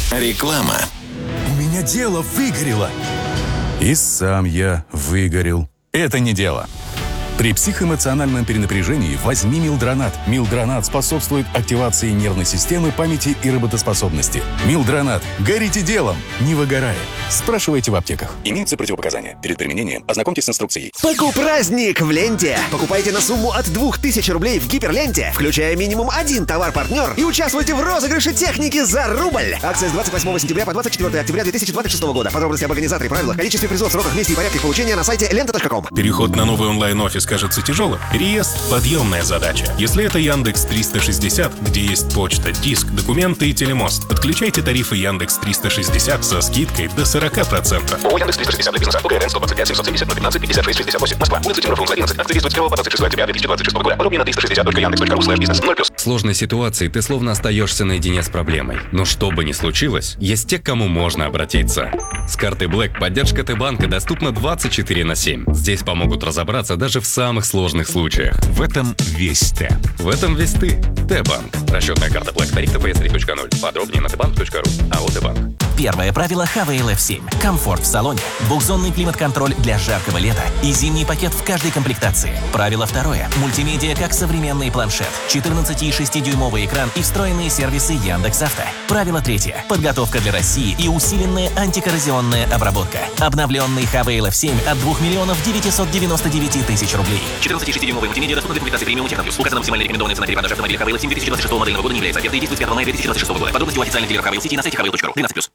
Реклама. У меня дело выгорело. И сам я выгорел. Это не дело. При психоэмоциональном перенапряжении возьми Милдронат. Милдронат способствует активации нервной системы, памяти и работоспособности. Милдронат. Горите делом, не выгорая. Спрашивайте в аптеках. Имеются противопоказания. Перед применением ознакомьтесь с инструкцией. Праздник в ленте. Покупайте на сумму от 2000 рублей в гиперленте, включая минимум один товар-партнер, и участвуйте в розыгрыше техники за рубль. Акция с 28 сентября по 24 октября 2026 года. Подробности об организаторе, правилах, количестве призов, сроках, месте и порядке получения на сайте lenta.com. Переход на новый онлайн-офис кажется тяжелым? Реестр – подъемная задача. Если это Яндекс 360, где есть почта, диск, документы и телемост, подключайте тарифы Яндекс 360 со скидкой до 40%. ООО Яндекс 360 для бизнеса. УГРН 125 770 015 56 68. Москва. Улица Тимурова, 11. Акция действует по 26 октября 2026 года. Подробнее на 360.яндекс.ру/бизнес. 0+. В сложной ситуации ты словно остаешься наедине с проблемой. Но что бы ни случилось, есть те, к кому можно обратиться. С картой Black поддержка Т-банка доступна 24/7. Здесь помогут разобраться даже в самых сложных случаях. В этом весь Т. В этом весь ты. Т-банк. Расчетная карта Black. Тариф ТПС 3.0. Подробнее на tbank.ru. АО Т-банк. Первое правило HVL F7. Комфорт в салоне. Двухзонный климат-контроль для жаркого лета и зимний пакет в каждой комплектации. Правило второе. Мультимедиа как современный планшет. 14,6-дюймовый экран и встроенные сервисы Яндекс.Авто. Правило третье. Подготовка для России и усиленная антикоррозионная обработка. Обновленный HVL F7 от 2 999 000 рублей. 14,6-дюймовый мультимедиа доступна комплектации премиум Техноплюс. Указана максимально рекомендованная цена перепродажи автомобиля HVL 7 2026 модельного года не является офертой и действует с 5 мая 2026 года. Подробности у официальных дилеров HVL сети на сайте hvail.ru. 12+.